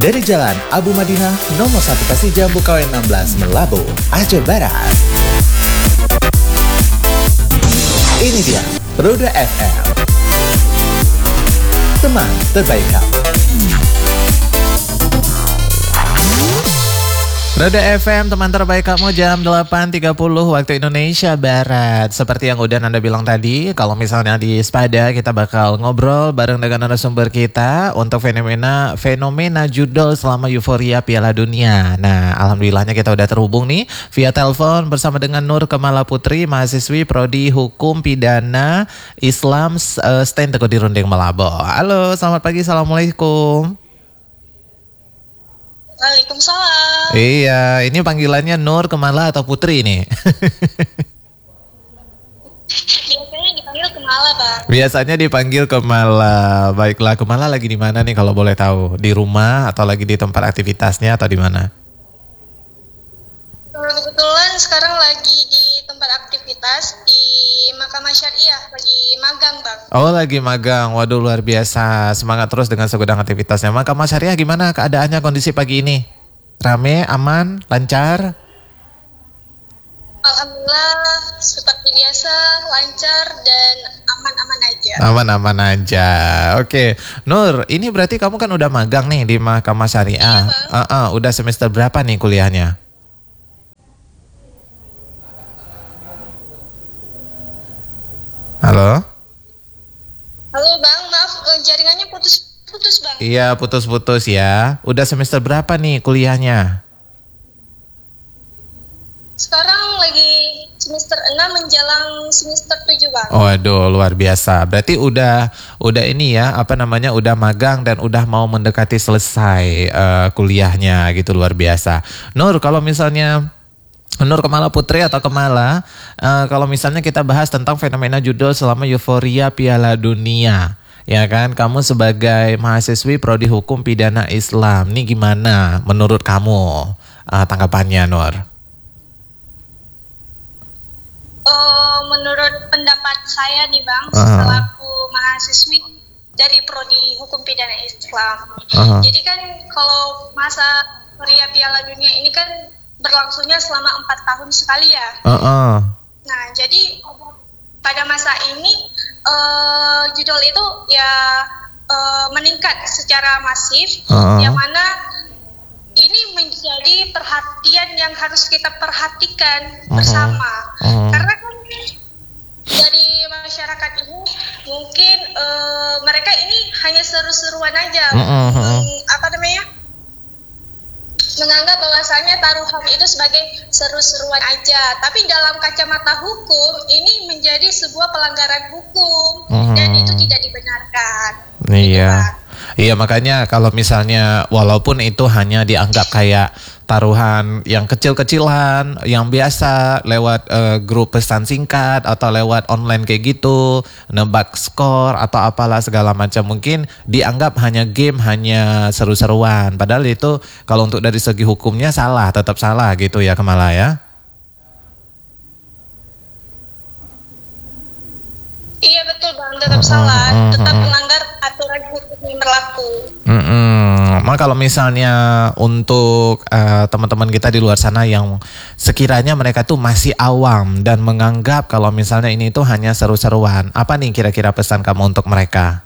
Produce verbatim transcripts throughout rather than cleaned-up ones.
Dari Jalan Abu Madinah nomor satu Kasih Jambu K W enam belas Melabu, Aceh Barat. Ini dia Roda F M, teman terbaik kamu. Roda F M, teman terbaik kamu, jam delapan tiga puluh waktu Indonesia Barat. Seperti yang udah Nanda bilang tadi, kalau misalnya di Spada kita bakal ngobrol bareng dengan narasumber kita untuk fenomena fenomena judul selama euforia Piala Dunia. Nah, alhamdulillahnya kita udah terhubung nih via telepon bersama dengan Nur Kemala Putri, mahasiswi Prodi Hukum Pidana Islam uh, S T E N Teguh Dirundeng Malabo. Halo, selamat pagi, assalamualaikum. Waalaikumsalam. Iya, ini panggilannya Nur Kemala atau Putri nih? Biasanya dipanggil Kemala, Bang. Biasanya dipanggil Kemala. Baiklah, Kemala lagi di mana nih kalau boleh tahu? Di rumah atau lagi di tempat aktivitasnya atau di mana? Kebetulan sekarang lagi di tempat aktivitas di Mahkamah Syariah, lagi magang, Bang. Oh, lagi magang. Waduh, luar biasa. Semangat terus dengan segudang aktivitasnya. Mahkamah Syariah gimana keadaannya, kondisi pagi ini? Rame, aman, lancar? Alhamdulillah, seperti biasa, lancar dan aman-aman aja. Aman-aman aja. Oke, Nur, ini berarti kamu kan udah magang nih di Mahkamah Syariah. Iya, Bang. Uh -uh, udah semester berapa nih kuliahnya? Halo? Halo, Bang, maaf jaringannya putus-putus, Bang. Iya, putus-putus ya. Udah semester berapa nih kuliahnya? Sekarang lagi semester enam menjelang semester tujuh, Bang. Waduh, luar biasa. Berarti udah udah ini ya, apa namanya, udah magang dan udah mau mendekati selesai uh, kuliahnya gitu, luar biasa. Nur, kalau misalnya Nur Kemala Putri atau Kemala, uh, kalau misalnya kita bahas tentang fenomena judul selama euforia Piala Dunia, ya kan? Kamu sebagai mahasiswi Prodi Hukum Pidana Islam, nih gimana menurut kamu uh, tanggapannya, Nur? Uh, menurut pendapat saya nih, Bang, Uh-huh. selaku mahasiswi dari Prodi Hukum Pidana Islam. Uh-huh. Jadi kan kalau masa euforia Piala Dunia ini kan berlangsungnya selama empat tahun sekali ya. Uh-uh. Nah, jadi pada masa ini uh, judul itu ya uh, meningkat secara masif, Uh-uh. yang mana ini menjadi perhatian yang harus kita perhatikan Uh-huh. bersama. Uh-huh. Karena kan dari masyarakat ini mungkin uh, mereka ini hanya seru-seruan aja, Uh-uh. meng- apa namanya? menganggap bahwasanya taruhan itu sebagai seru-seruan aja, tapi dalam kacamata hukum ini menjadi sebuah pelanggaran hukum. Mhm. Dan itu tidak dibenarkan. Iya. Iya, makanya kalau misalnya walaupun itu hanya dianggap kayak taruhan yang kecil-kecilan, yang biasa lewat uh, grup pesan singkat atau lewat online kayak gitu, nebak skor atau apalah segala macam, mungkin dianggap hanya game, hanya seru-seruan. Padahal itu kalau untuk dari segi hukumnya salah, tetap salah gitu ya, Kemala ya. Iya betul, Bang, tetap Mhm, salah, mhm. tetap melanggar aturan hukum yang berlaku. Mm-mm. Mak kalau misalnya untuk uh, teman-teman kita di luar sana yang sekiranya mereka tuh masih awam dan menganggap kalau misalnya ini tuh hanya seru-seruan, apa nih kira-kira pesan kamu untuk mereka?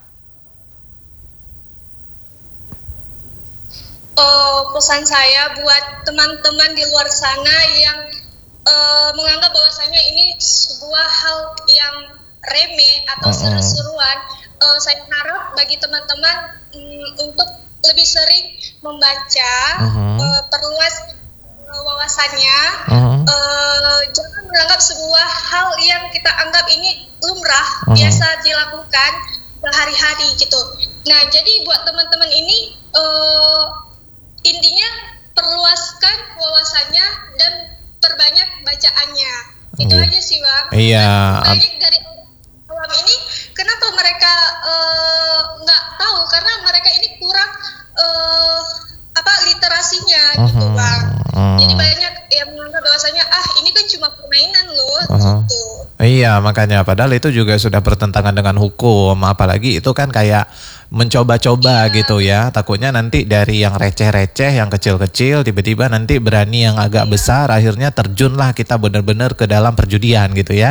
Oh, pesan saya buat teman-teman di luar sana yang uh, menganggap bahwasanya ini sebuah hal yang remeh atau Mm-mm. seru-seruan, uh, saya harap bagi teman-teman um, untuk lebih sering membaca, Mhm. uh, perluas uh, wawasannya, Mhm. uh, jangan menganggap sebuah hal yang kita anggap ini lumrah, Mhm. biasa dilakukan sehari-hari gitu. Nah, jadi buat teman-teman ini uh, intinya perluaskan wawasannya dan perbanyak bacaannya. Itu Iya. aja sih, Bang. Iya. Banyak dari awam ini kenapa mereka eh, nggak tahu, karena mereka ini kurang eh, apa literasinya gitu, Mhm. Bang. Mhm. Jadi banyak yang menganggap bahwasanya ah ini kan cuma permainan loh Mhm. gitu. Iya, makanya padahal itu juga sudah bertentangan dengan hukum, apalagi itu kan kayak mencoba-coba gitu ya. Takutnya nanti dari yang receh-receh, yang kecil-kecil, tiba-tiba nanti berani yang agak besar, akhirnya terjunlah kita benar-benar ke dalam perjudian gitu ya.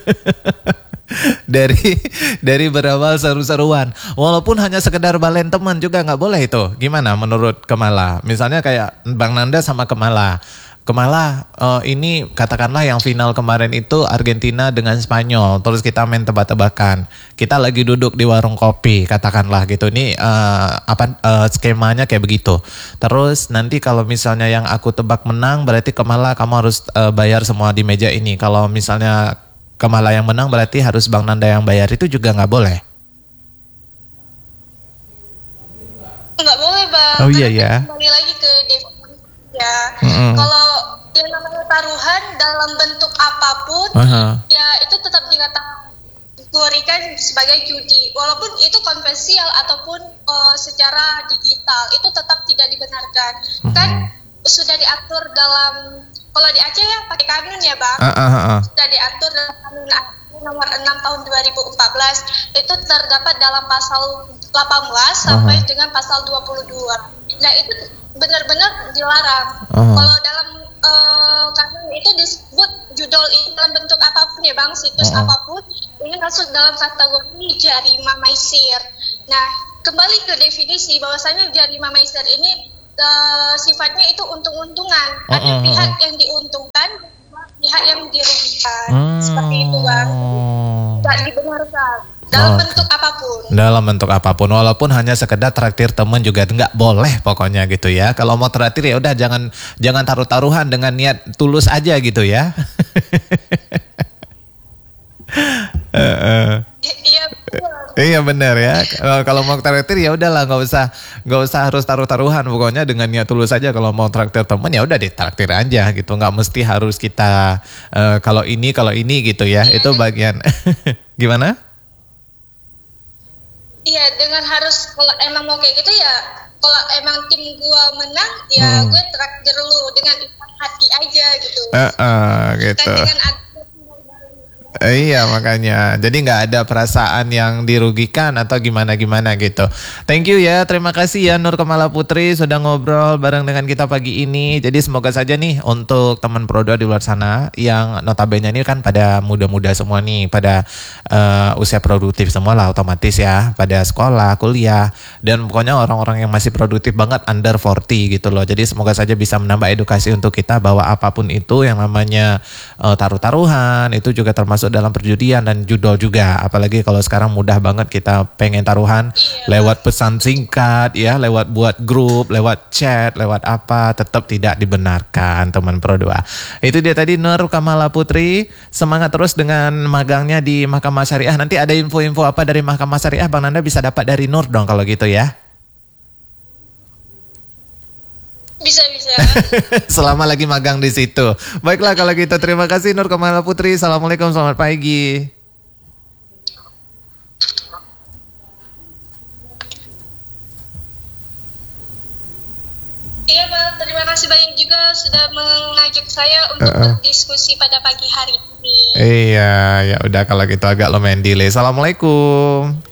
dari dari berawal seru-seruan, walaupun hanya sekedar balen teman juga nggak boleh itu. Gimana menurut Kemala? Misalnya kayak Bang Nanda sama Kemala. Kemala, uh, ini katakanlah yang final kemarin itu Argentina dengan Spanyol, terus kita main tebak-tebakan. Kita lagi duduk di warung kopi, katakanlah gitu. Ini uh, apa uh, skemanya kayak begitu. Terus nanti kalau misalnya yang aku tebak menang, berarti Kemala kamu harus uh, bayar semua di meja ini. Kalau misalnya Kemala yang menang, berarti harus Bang Nanda yang bayar. Itu juga nggak boleh. Nggak boleh, Bang. Oh iya ya. Kembali lagi ke ya, mm-hmm. Kalau yang namanya taruhan dalam bentuk apapun, uh-huh. ya itu tetap dikategorikan sebagai judi, walaupun itu konvensional ataupun uh, secara digital, itu tetap tidak dibenarkan. Uh-huh. Kan sudah diatur dalam, kalau di Aceh ya pakai kanun ya Bang, uh-huh. sudah diatur dalam kanun nomor enam tahun dua ribu empat belas, itu terdapat dalam pasal delapan belas uh-huh. sampai dengan pasal dua puluh dua. Nah itu benar-benar dilarang. Uh-huh. Kalau dalam uh, kanun itu disebut judol ini dalam bentuk apapun ya Bang, situs uh-huh. apapun, ini masuk dalam kategori jarima maisir. Nah, kembali ke definisi bahwasanya jarima maisir ini uh, sifatnya itu untung-untungan. Uh-huh. Ada pihak yang diuntungkan, pihak yang dirugikan. Uh-huh. Seperti itu Bang. Tidak dibenarkan. Dalam oh, bentuk apapun. Dalam bentuk apapun, walaupun hanya sekedar traktir teman juga nggak boleh pokoknya gitu ya. Kalau mau traktir ya udah jangan jangan taruh-taruhan dengan niat tulus aja gitu ya. Iya benar. Iya benar ya. Kalau mau traktir ya udahlah, nggak usah nggak usah harus taruh-taruhan, pokoknya dengan niat tulus aja. Kalau mau traktir teman ya udah ditraktir aja gitu, nggak mesti harus kita uh, kalau ini kalau ini gitu ya. Iya. Itu bagian gimana? Iya, dengan harus kalau emang mau kayak gitu ya, kalau emang tim gua menang ya hmm. gue traktir lu dengan hati aja gitu. Uh, uh, gitu. Kan dengan iya makanya, jadi nggak ada perasaan yang dirugikan atau gimana-gimana gitu. Thank you ya, terima kasih ya Nur Kemala Putri sudah ngobrol bareng dengan kita pagi ini. Jadi semoga saja nih untuk teman Prodoa di luar sana yang notabene ini kan pada muda-muda semua nih, pada uh, usia produktif semua lah otomatis ya, pada sekolah, kuliah, dan pokoknya orang-orang yang masih produktif banget under empat puluh gitu loh. Jadi semoga saja bisa menambah edukasi untuk kita bahwa apapun itu yang namanya uh, taruh-taruhan itu juga termasuk dalam perjudian dan judol juga. Apalagi kalau sekarang mudah banget kita pengen taruhan iya. lewat pesan singkat ya, lewat buat grup, lewat chat, lewat apa, tetap tidak dibenarkan teman Prodoa. Itu dia tadi Nur Kemala Putri. Semangat terus dengan magangnya di Mahkamah Syariah. Nanti ada info-info apa dari Mahkamah Syariah Bang Nanda bisa dapat dari Nur dong kalau gitu ya. Bisa-bisa. Selama lagi magang di situ. Baiklah kalau gitu, terima kasih Nur Kemala Putri. Assalamualaikum, selamat pagi. Iya Pak, terima kasih banyak juga sudah mengajak saya untuk uh-uh. berdiskusi pada pagi hari ini. Iya, ya udah kalau gitu agak lumayan delay. Assalamualaikum.